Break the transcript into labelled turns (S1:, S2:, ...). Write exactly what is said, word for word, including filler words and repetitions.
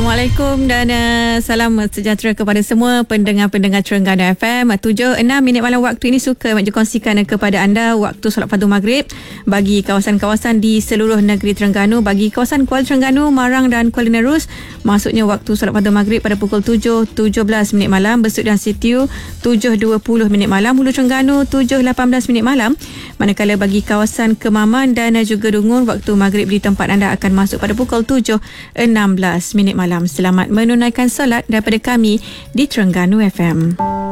S1: Assalamualaikum dan uh, salam sejahtera kepada semua pendengar-pendengar Terengganu F M. tujuh enam minit malam waktu ini suka Mak kongsikan kepada anda waktu solat fardu maghrib bagi kawasan-kawasan di seluruh negeri Terengganu. Bagi kawasan Kuala Terengganu, Marang dan Kuala Nerus, maksudnya waktu solat fardu maghrib pada pukul tujuh tujuh belas minit malam. Besut dan Sitiu tujuh dua puluh minit malam. Hulu Terengganu tujuh lapan belas minit malam. Manakala bagi kawasan Kemaman dan juga Dungun, waktu maghrib di tempat anda akan masuk pada pukul tujuh enam belas minit malam. Selamat menunaikan solat daripada kami di Terengganu F M.